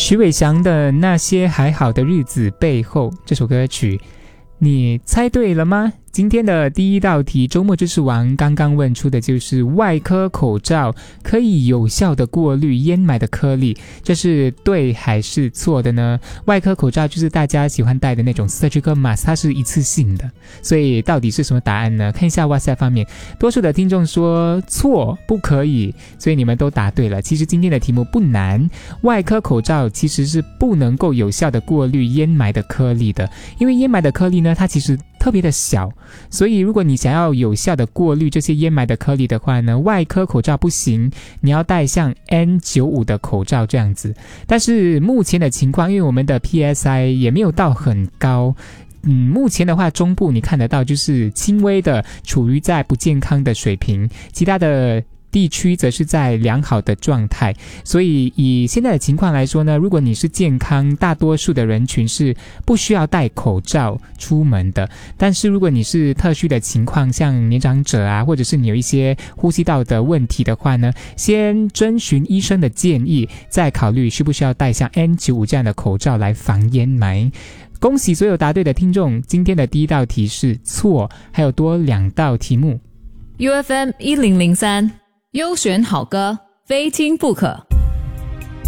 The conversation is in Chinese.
徐伟翔的那些还好的日子背后，这首歌曲你猜对了吗？今天的第一道题，周末知识王刚刚问出的就是外科口罩可以有效的过滤烟霾的颗粒，这是对还是错的呢？外科口罩就是大家喜欢戴的那种 surgical mask， 它是一次性的，所以到底是什么答案呢？看一下 WhatsApp 方面，多数的听众说错，不可以，所以你们都答对了。其实今天的题目不难，外科口罩其实是不能够有效的过滤烟霾的颗粒的，因为烟霾的颗粒呢，它其实特别的小，所以如果你想要有效的过滤这些烟霾的颗粒的话呢，外科口罩不行，你要戴像 N95 的口罩这样子。但是目前的情况，因为我们的 PSI 也没有到很高，目前的话中部你看得到就是轻微的处于在不健康的水平，其他的地区则是在良好的状态，所以以现在的情况来说呢，如果你是健康，大多数的人群是不需要戴口罩出门的。但是如果你是特殊的情况，像年长者啊，或者是你有一些呼吸道的问题的话呢，先遵循医生的建议，再考虑需不需要戴像 N95 这样的口罩来防烟霾。恭喜所有答对的听众，今天的第一道题是错，还有多2道题目。 UFM 1003优选好歌，非听不可。